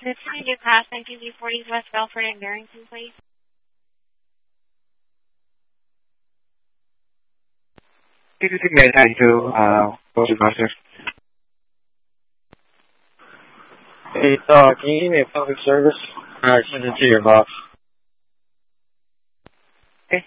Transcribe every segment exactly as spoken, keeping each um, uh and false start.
This is your pass on Q Z forty West Belford and Barrington, please. This is Signal ninety-two, uh, what's your master? Hey, uh, can you give me a public service? Alright, send it to your box. Okay.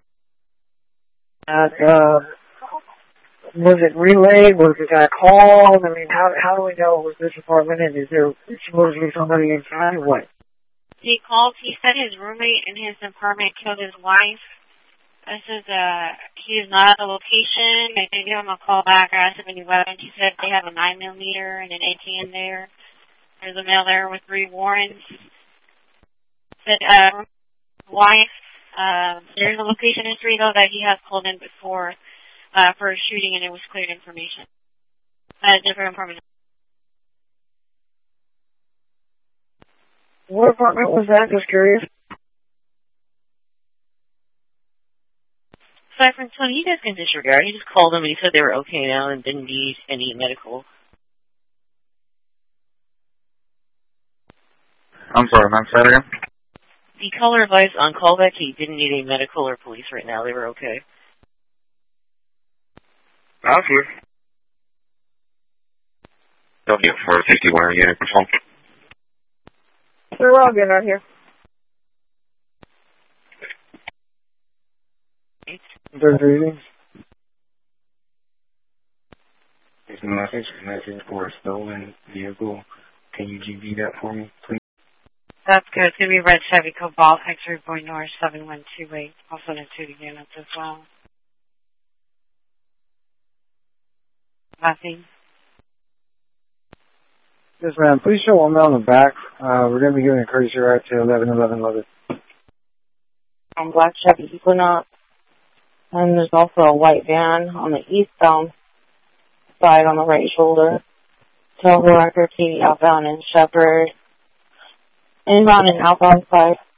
Uh, uh, was it relayed? Was it got called? I mean, how how do we know it was this apartment? And is there supposed to be somebody inside or what? He called. He said his roommate in his apartment killed his wife. This is, uh, he is not at the location. I did give him a call back. I asked him any weapons. He said they have a nine millimeter and an A K in there. There's a male there with three warrants. Said, uh, wife, uh, there's a location history, though, that he has called in before. Uh, for a shooting, and it was cleared information. Uh, different apartment. What apartment was that? Just curious. Aside from Tony, you guys can disregard. He just called them and he said they were okay now and didn't need any medical. I'm sorry, ma'am, say that again? The caller advised on callback he didn't need any medical or police right now. They were okay. Absolutely. W four fifty-one, unit control. We're all good out here. There's readings. There's a message, message for a stolen vehicle. Can you G B that for me, please? That's good. It's going to be red Chevy Cobalt, X-ray boy north, seven one two eight. I'll send it to the units as well. Nothing. Yes, ma'am. Please show one on the back. Uh, we're going to be giving a courtesy ride to eleven eleven Levitt. On Black Chevy Equinox. And there's also a white van on the eastbound side on the right shoulder. Total record T outbound and Shepherd. Inbound and outbound side.